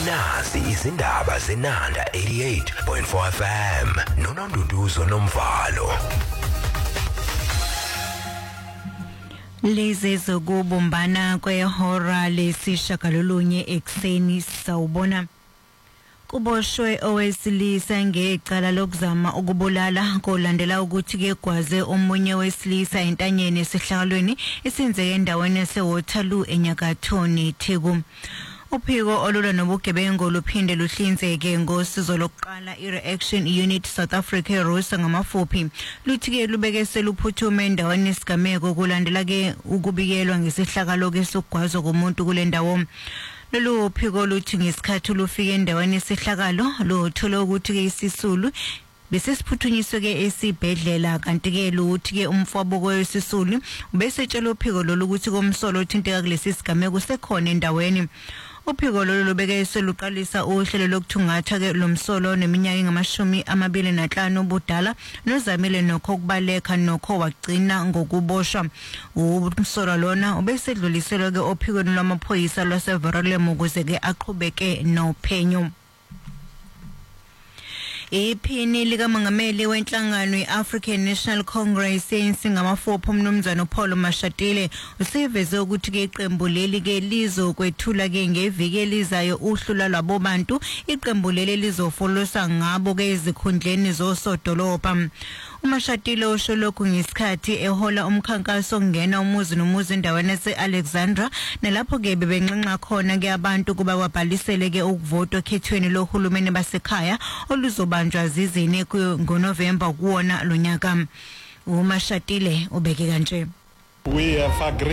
Nazi izindaba zenanda 88.4 FM noNonduduzo Nomvalo. Lezi zokubumbana kwehora lesishagalolunye ekseni sawubona. Kuboshwe owesilisa ngecala lokuzama ukubulala kolandela ukuthi ke gwaze omunye wesilisa entanyeni esihlakalweni esenzeke endaweni yaseWaterloo eNyakathoni Theku. Uphiko olulwa nobugebengu luphinde luhlinzeke ngosizo lokuqala i-Reaction Unit South Africa RUSA ngamafuphi luthi ke lubeke seluphuthume endaweni yesigameko kulandela ke ukubikelwa ngesihlakalo ke sokugwazwa komuntu kule ndawo. Lolu phiko luthi ngesikhathi lufike endaweni yesihlakalo luthola ukuthi ke isisulu bese siphuthunyiswe ke esibhedlela kanti ke luthi ke umfwabo kwesisulu ubesetshelwa uphiko lolu ukuthi komsolo othinteka kulesi sigameko sekhona endaweni. Uphiko lolu lubeke seluqalisa uhlelo lokuthungatha ke lomsolo neminyaka engamashumi 25 ubudala nozamile nokho kubaleka nokho wagcina ngokuboshwa. Umsolo lona ubesedluliselwe ke ophikweni lwamaphoyisa lwaseVerulam ukuze ke aqhubeke nophenyo. Iphini likamongameli wenhlangano iAfrican National Congress singamafupho umnumzana uPaul Mashatile useveze ukuthi ke iqembu leli ke lizokwethula ke ngeviki elizayo uhlula lwabo bantu. Iqembu leli lizofolosa ngabo ke izikhundleni zosodolopha. uMashatile usho lokhu ngesikhathi ehola umkhankaso ongena umuzi nomuzi endaweni yaseAlexandra nalapho ke bebenxenxa khona ke abantu kuba kwabhalisele ke ukuvota okhethweni lohulumeni basekhaya oluzobanjwa zizini ngoNovember kuwona lonyaka. uMashatile ubeke kanje. We have agreed